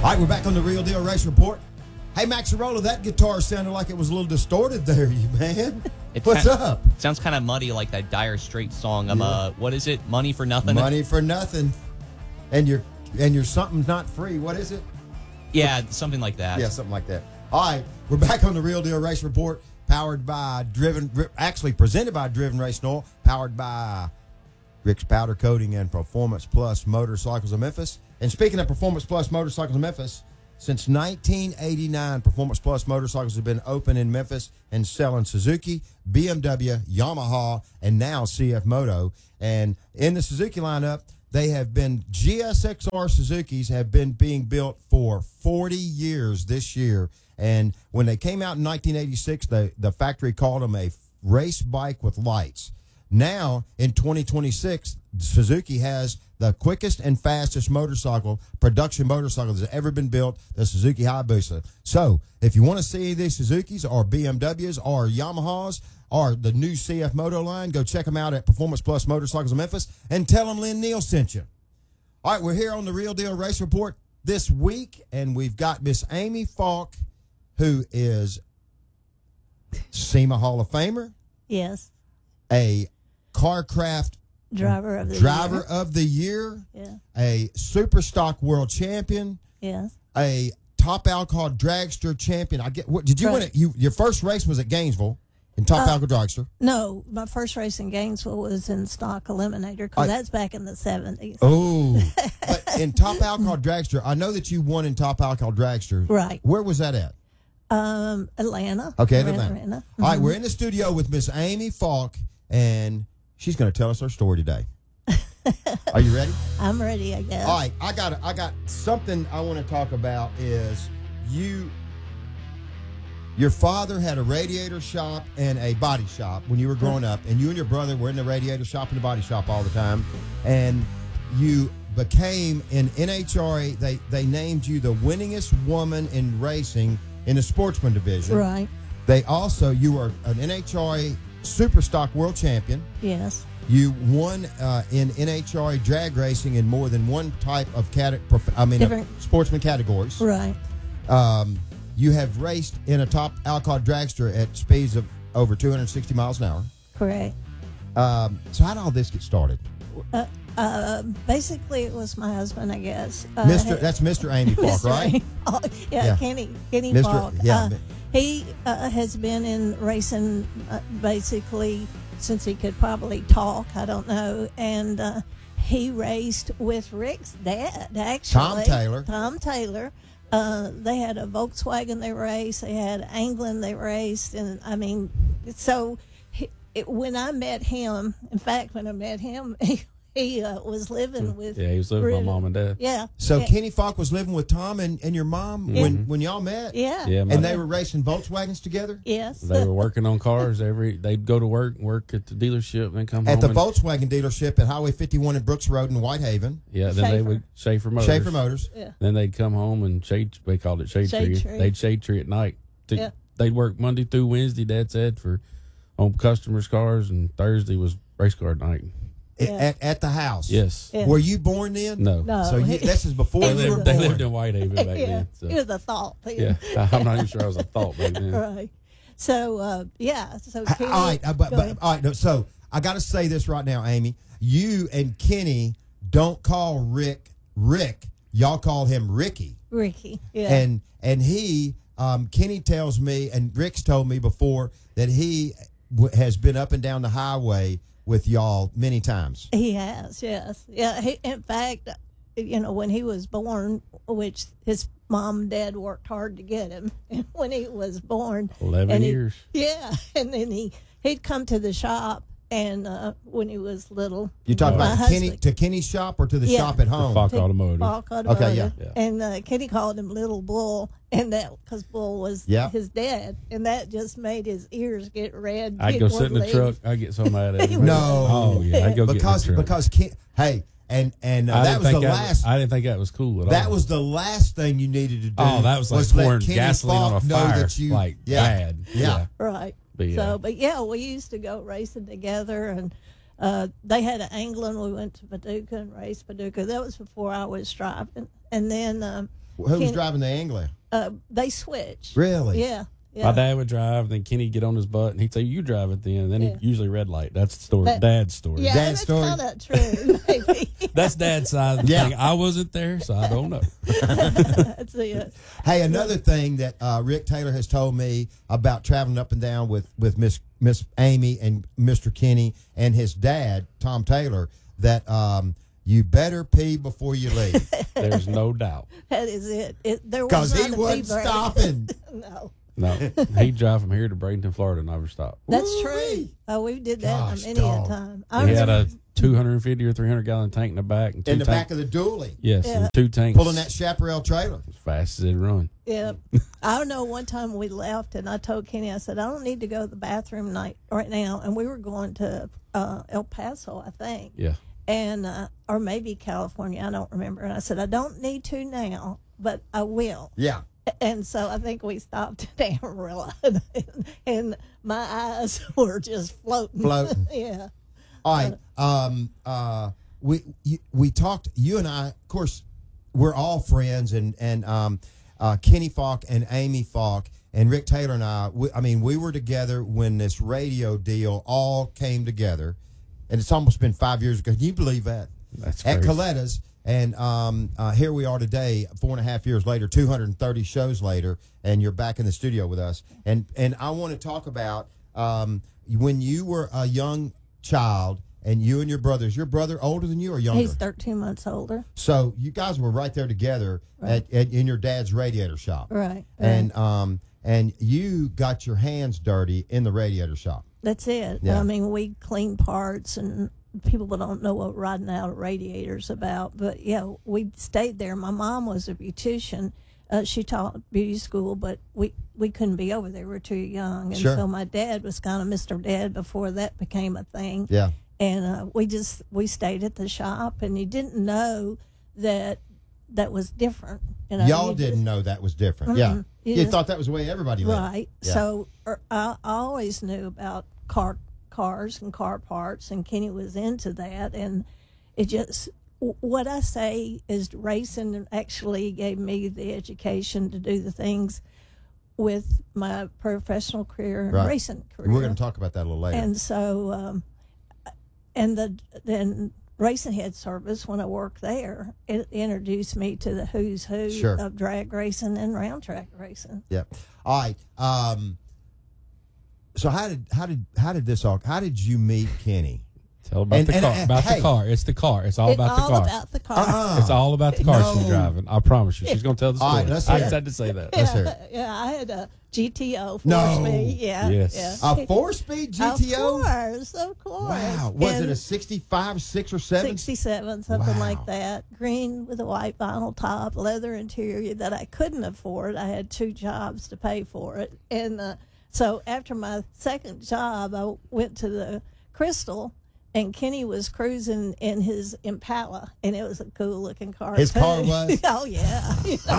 All right, we're back on the Real Deal Race Report. Hey, Maxarola, that guitar sounded like it was a little distorted there, you man. What's up? Sounds kind of muddy like that Dire Straits song. What is it? Money for Nothing? Money for Nothing. And your something's not free. What is it? Yeah, something like that. Yeah, something like that. All right, we're back on the Real Deal Race Report, presented by Driven Racing Oil, powered by Rick's Powder Coating and Performance Plus Motorcycles of Memphis. And speaking of Performance Plus Motorcycles of Memphis, since 1989, Performance Plus Motorcycles have been open in Memphis and selling Suzuki, BMW, Yamaha, and now CF Moto. And in the Suzuki lineup, they have been GSXR Suzukis have been being built for 40 years this year. And when they came out in 1986, the factory called them a race bike with lights. Now, in 2026, Suzuki has the quickest and fastest production motorcycle that's ever been built, the Suzuki Hayabusa. So, if you want to see these Suzukis or BMWs or Yamahas or the new CF Moto line, go check them out at Performance Plus Motorcycles of Memphis and tell them Lynn Neal sent you. All right, we're here on the Real Deal Race Report this week, and we've got Miss Amy Falk, who is SEMA Hall of Famer. Yes. A Carcraft Driver of the Year. Yeah. A Super Stock World Champion. Yes. A Top Alcohol Dragster Champion. Did you win it? Your first race was at Gainesville in Top Alcohol Dragster. No, my first race in Gainesville was in Stock Eliminator because that's back in the 70s. Oh. But in Top Alcohol Dragster, I know that you won in Top Alcohol Dragster. Right. Where was that at? Atlanta. Okay, Atlanta. Mm-hmm. All right, we're in the studio with Miss Amy Falk, and she's going to tell us her story today. Are you ready? I'm ready, I guess. All right, I got something I want to talk about. Is your father had a radiator shop and a body shop when you were growing up, and you and your brother were in the radiator shop and the body shop all the time, and you became in NHRA. They named you the winningest woman in racing in the sportsman division. Right. You were an NHRA Super Stock World Champion. Yes. You won in NHRA drag racing in more than one type of sportsman categories. Right. You have raced in a Top Alcohol Dragster at speeds of over 260 miles an hour. Correct. So how did all this get started? Basically, it was my husband, I guess. That's Mr. Amy Falk, right? Yeah, Kenny Falk. Yeah. He has been in racing basically since he could probably talk. I don't know. And he raced with Rick's dad, actually. Tom Taylor. They had a Volkswagen they raced. They had Anglin they raced. And, I mean, so when I met him, he was living with... Yeah, he was living with my mom and dad. Yeah. So Kenny Falk was living with Tom and your mom when y'all met? Yeah. And they were racing Volkswagens together? Yes. They were working on cars. They'd go to work at the dealership, and then come home. At the Volkswagen dealership at Highway 51 in Brooks Road in Whitehaven. Yeah, then they would... Schaefer Motors. Yeah. Then they'd come home and they called it shade tree. They'd shade tree at night. They'd work Monday through Wednesday, Dad said, on customers' cars, and Thursday was race car night. Yeah. At the house? Yes. Yeah. Were you born then? No. So this is before you were born. They lived in Whitehaven back then. So. It was a thought. Yeah, I'm not even sure I was a thought back then. Right. So, So Kenny, all right. So I got to say this right now, Amy. You and Kenny don't call Rick. Y'all call him Ricky. Ricky. Yeah. And he, Kenny tells me, and Rick's told me before that he has been up and down the highway with y'all many times. He has, yes. Yeah, in fact, when he was born, which his mom and dad worked hard to get him, and when he was born... 11 years. And then he'd come to the shop, and when he was little... You talk about Kenny's shop or to the shop at home? Falk Automotive. Falk Automotive. Okay, yeah. And Kenny called him Little Bull, and that because Bull was his dad, and that just made his ears get red. I'd go sit in the truck. I'd get so mad at him. No. Oh, yeah. I'd go get in the truck. Because that was the last... I didn't think that was cool at all. That was the last thing you needed to do. Oh, that was like pouring gasoline on a fire. Bad. Yeah. Right. But we used to go racing together, and they had an Anglin. We went to Paducah and raced Paducah. That was before I was driving. And then Who was driving the Anglia? They switched. Really? Yeah. My dad would drive, then Kenny'd get on his butt, and he'd say, "You drive it then." And then he'd usually red light. That's the story. Dad's story. Yeah, Dad's story. That's kind of true. Maybe. That's Dad's side of the thing. I wasn't there, so I don't know. That's it. Hey, another thing that Rick Taylor has told me about traveling up and down with Miss Amy and Mr. Kenny and his dad, Tom Taylor, that you better pee before you leave. There's no doubt. That is it. Because he wasn't stopping. No. He'd drive from here to Bradenton, Florida, and never stop. That's true. Oh, we did that many a time. He had a 250 or 300 gallon tank in the back. And in the back of the dually. Yes, and 2 tanks. Pulling that chaparral trailer. As fast as it'd run. Yeah. I know one time we left, and I told Kenny, I said, I don't need to go to the bathroom right now. And we were going to El Paso, I think. Yeah. And or maybe California, I don't remember. And I said, I don't need to now, but I will. Yeah. And so I think we stopped at Amarillo, and my eyes were just floating. Yeah. All right. We talked. You and I, of course, we're all friends, and Kenny Falk and Amy Falk and Rick Taylor and I. We were together when this radio deal all came together, and it's almost been 5 years ago. Can you believe that? That's crazy. At Coletta's. And here we are today, 4.5 years later, 230 shows later, and you're back in the studio with us. And I want to talk about when you were a young child, and you and your brother. Is your brother older than you or younger? He's 13 months older. So you guys were right there together in your dad's radiator shop. Right. And you got your hands dirty in the radiator shop. That's it. Yeah. I mean, we clean parts, and people don't know what riding out a radiator's about. But, yeah, we stayed there. My mom was a beautician. She taught beauty school, but we couldn't be over there. We were too young. And Sure. so my dad was kind of Mr. Dad before that became a thing. Yeah. And we stayed at the shop, and he didn't know that was different. You know, Y'all didn't know that was different. Yeah. You thought that was the way everybody lived. Right. Yeah. So I always knew about cars and car parts, and Kenny was into that. And it just, what I say is racing actually gave me the education to do the things with my professional career and racing career. We're going to talk about that a little later. And so, then Racing Head Service, when I worked there, it introduced me to the who's who Sure. of drag racing and round track racing. Yeah. All right. So how did you meet Kenny? Tell about the car. Hey. The car. It's the car. It's all about the car. About the car. It's all about the car No. she's driving. I promise you. She's going to tell the story. All right, let's I hear just it. had to say that. Let's hear it. Yeah, I had a GTO 4-speed. No. Yeah. Yes. Yeah. A 4-speed GTO? Of course. Wow. Was And it a 65, 6, or 7? 67, something Wow. like that. Green with a white vinyl top, leather interior that I couldn't afford. I had 2 jobs to pay for it. And so after my second job, I went to the Crystal, and Kenny was cruising in his Impala, and it was a cool-looking car. His too. car was? Oh, yeah.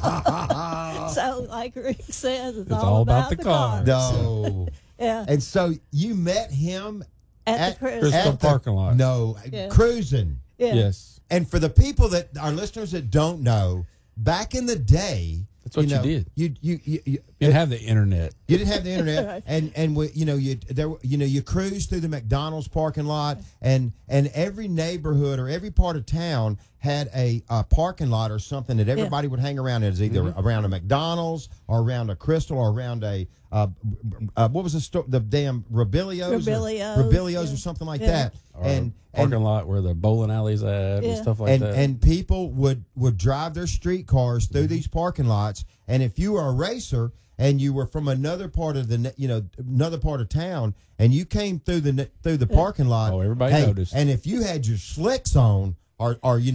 So, like Rick says, it's all about the car. No. Yeah. And so you met him At the Crystal. Crystal at the parking lot. No, Yeah. cruising. Yeah. Yes. And for the people that our listeners that don't know, back in the day, That's what you did. You You didn't have the internet. You didn't have the internet, Right. and you cruised through the McDonald's parking lot, and every neighborhood or every part of town had a parking lot or something that everybody would hang around. It was either around a McDonald's or around a Crystal or around a what was the store? The damn Robilio's Robilio's, or something like Yeah. that. Or And parking lot where the bowling alley's at and stuff like that. and people would drive their streetcars through these parking lots, and if you were a racer and you were from another part of another part of town, and you came through the parking lot, everybody noticed. And if you had your slicks on, or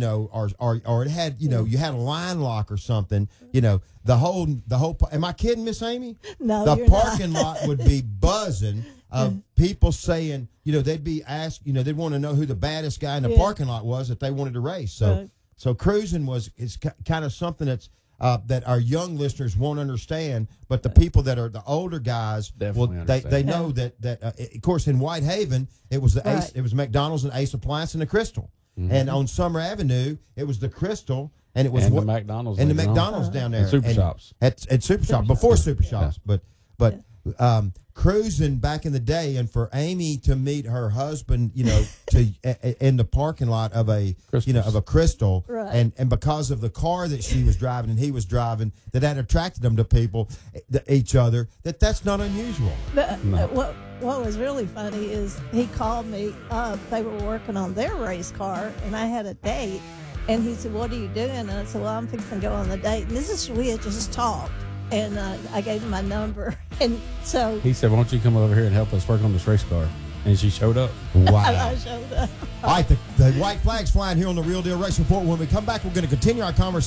it had you had a line lock or something, the whole. Am I kidding, Miss Amy? No, the you're not. parking lot would be buzzing of people saying, they'd be asked, they'd want to know who the baddest guy in the parking lot was that they wanted to race. So cruising is kind of something that's that our young listeners won't understand, but the people that are the older guys, Definitely they know that of course in Whitehaven it was the Ace, it was McDonald's and Ace Appliance and the Crystal. and on Summer Avenue it was the Crystal, and it was the McDonald's and the McDonald's down there, and Super Shops at Super Shop before Super Shops, but cruising back in the day, and for Amy to meet her husband, in the parking lot of a Crystal, right. and because of the car that she was driving and he was driving, that attracted them to people, each other. That's not unusual. What was really funny is he called me up. They were working on their race car, and I had a date. And he said, "What are you doing?" And I said, "Well, I'm fixing to go on the date." And we had just talked. And I gave him my number. And so he said, "Why don't you come over here and help us work on this race car?" And she showed up. Wow. I showed up. All right, the white flag's flying here on the Real Deal Race Report. When we come back, we're going to continue our conversation